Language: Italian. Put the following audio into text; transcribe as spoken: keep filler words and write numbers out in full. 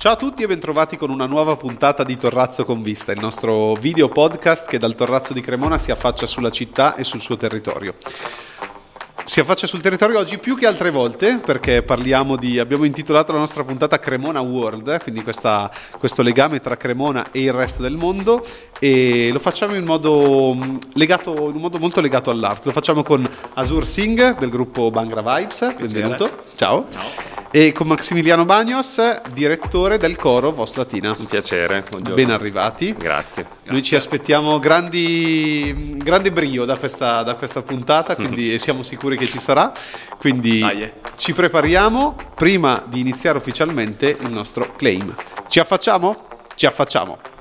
Ciao a tutti e bentrovati con una nuova puntata di Torrazzo con Vista, il nostro video podcast che dal Torrazzo di Cremona si affaccia sulla città e sul suo territorio. Si affaccia sul territorio oggi più che altre volte perché parliamo di, abbiamo intitolato la nostra puntata Cremona World, quindi questa, questo legame tra Cremona e il resto del mondo, e lo facciamo in modo legato, in un modo molto legato all'arte. Lo facciamo con Azur Singh del gruppo Bhangra Vibes, benvenuto. Ciao. Ciao. E con Maximiliano Bagnos, direttore del coro Voz Latina. Un piacere. Buongiorno. Ben arrivati. Grazie. Noi ci aspettiamo grandi, grande brio da questa, da questa puntata, quindi mm-hmm. siamo sicuri che ci sarà. Quindi Dai. ci prepariamo prima di iniziare ufficialmente il nostro claim. Ci affacciamo? Ci affacciamo.